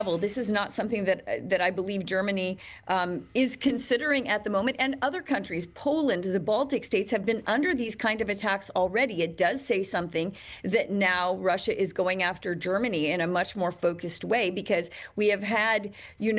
level. This is not something that I believe Germany is considering at the moment, and other countries, Poland, the Baltic states, have been under these kind of attacks already. It does say something that now Russia is going after Germany in a much more focused way, because we have had,